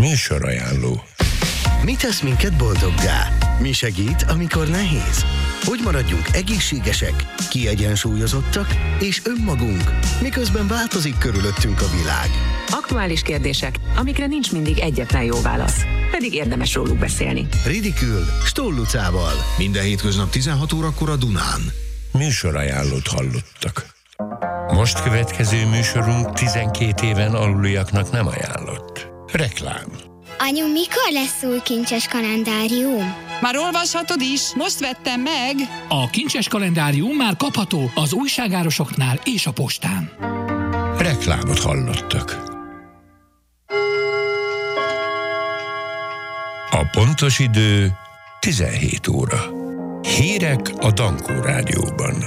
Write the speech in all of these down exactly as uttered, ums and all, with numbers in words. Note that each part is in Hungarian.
Műsorajánló. Mi tesz minket boldoggá? Mi segít, amikor nehéz? Hogy maradjunk egészségesek, kiegyensúlyozottak és önmagunk, miközben változik körülöttünk a világ? Aktuális kérdések, amikre nincs mindig egyetlen jó válasz, pedig érdemes róluk beszélni. Ridikül Stoll Lucával. Minden hétköznap tizenhat órakor a Dunán. Műsorajánlót hallottak. Most következő műsorunk tizenkét éven aluliaknak nem ajánlott. Reklám. Anyu, mikor lesz új kincses kalendárium? Már olvashatod is, most vettem meg. A kincses kalendárium már kapható az újságárosoknál és a postán. Reklámot hallottak. A pontos idő tizenhét óra. Hírek a Dankó Rádióban.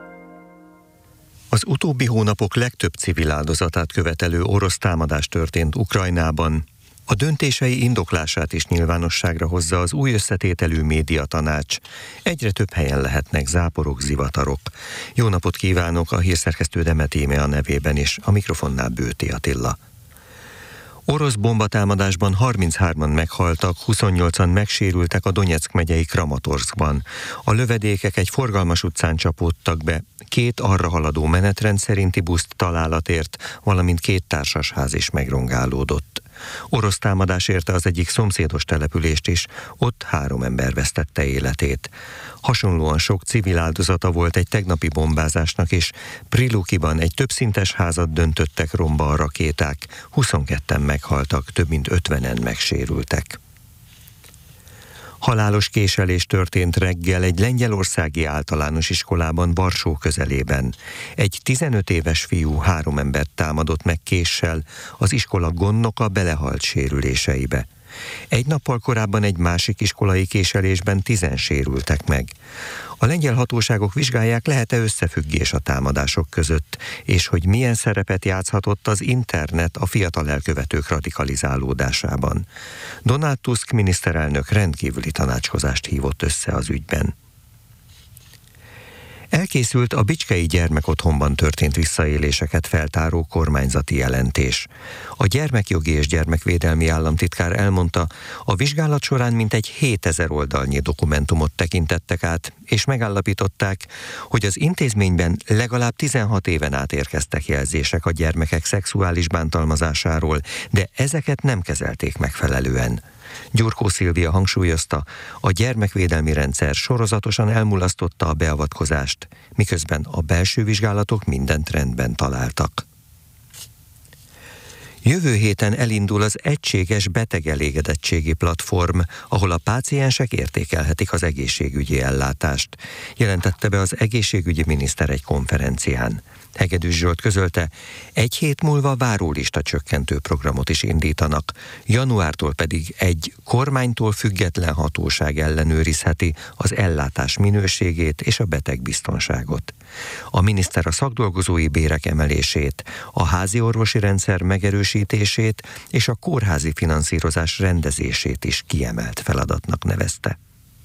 Az utóbbi hónapok legtöbb civil áldozatát követelő orosz támadás történt Ukrajnában. A döntései indoklását is nyilvánosságra hozza az új összetételű médiatanács. Egyre több helyen lehetnek záporok, zivatarok. Jó napot kívánok, a hírszerkesztő Demet Íme nevében is, a mikrofonnál Bőti Attila. Orosz bombatámadásban harminchárman meghaltak, huszonnyolcan megsérültek a Donyeck megyei Kramatorszkban. A lövedékek egy forgalmas utcán csapódtak be, két arra haladó menetrend szerinti buszt találatért, valamint két társasház is megrongálódott. Orosz támadás érte az egyik szomszédos települést is, ott három ember vesztette életét. Hasonlóan sok civil áldozata volt egy tegnapi bombázásnak is. Prilukiban egy többszintes házat döntöttek romba a rakéták, huszonketten meghaltak, több mint ötvenen megsérültek. Halálos késelés történt reggel egy lengyelországi általános iskolában Varsó közelében. Egy tizenöt éves fiú három embert támadott meg késsel, az iskola gondnoka belehalt sérüléseibe. Egy nappal korábban egy másik iskolai késelésben tizen sérültek meg. A lengyel hatóságok vizsgálják, lehet-e összefüggés a támadások között, és hogy milyen szerepet játszhatott az internet a fiatal elkövetők radikalizálódásában. Donald Tusk miniszterelnök rendkívüli tanácskozást hívott össze az ügyben. Elkészült a Bicskei Gyermekotthonban történt visszaéléseket feltáró kormányzati jelentés. A gyermekjogi és gyermekvédelmi államtitkár elmondta, a vizsgálat során mintegy hétezer oldalnyi dokumentumot tekintettek át, és megállapították, hogy az intézményben legalább tizenhat éven át érkeztek jelzések a gyermekek szexuális bántalmazásáról, de ezeket nem kezelték megfelelően. Gyurkó Szilvia hangsúlyozta, a gyermekvédelmi rendszer sorozatosan elmulasztotta a beavatkozást, miközben a belső vizsgálatok mindent rendben találtak. Jövő héten elindul az egységes betegelégedettségi platform, ahol a páciensek értékelhetik az egészségügyi ellátást, jelentette be az egészségügyi miniszter egy konferencián. Hegedűs Zsolt közölte, egy hét múlva várólista csökkentő programot is indítanak, januártól pedig egy kormánytól független hatóság ellenőrizheti az ellátás minőségét és a betegbiztonságot. A miniszter a szakdolgozói bérek emelését, a házi orvosi rendszer megerősítését és a kórházi finanszírozás rendezését is kiemelt feladatnak nevezte.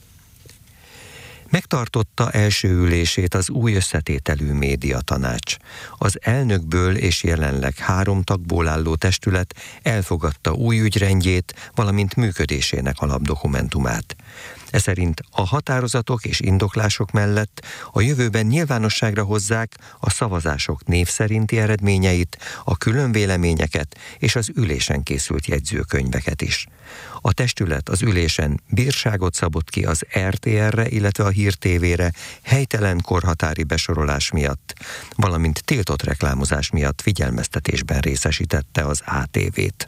Megtartotta első ülését az új összetételű médiatanács. Az elnökből és jelenleg három tagból álló testület elfogadta új ügyrendjét, valamint működésének alapdokumentumát. E szerint a határozatok és indoklások mellett a jövőben nyilvánosságra hozzák a szavazások név szerinti eredményeit, a különvéleményeket és az ülésen készült jegyzőkönyveket is. A testület az ülésen bírságot szabott ki az er té er-re, illetve a Hír té vére helytelen korhatári besorolás miatt, valamint tiltott reklámozás miatt figyelmeztetésben részesítette az á té vét.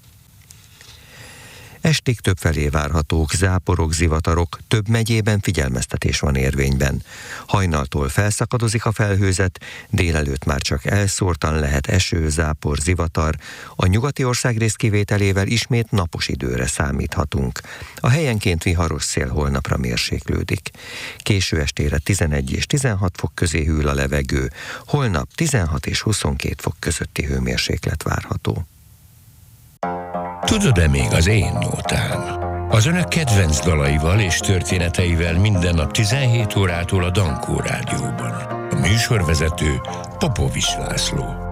Estig többfelé várhatók záporok, zivatarok, több megyében figyelmeztetés van érvényben. Hajnaltól felszakadozik a felhőzet, délelőtt már csak elszórtan lehet eső, zápor, zivatar, a nyugati országrész kivételével ismét napos időre számíthatunk. A helyenként viharos szél holnapra mérséklődik. Késő estére tizenegy és tizenhat fok közé hűl a levegő, holnap tizenhat és huszonkét fok közötti hőmérséklet várható. Tudod-e még az én nótám? Az önök kedvenc dalaival és történeteivel minden nap tizenhét órától a Dankó Rádióban. A műsorvezető Popovics László.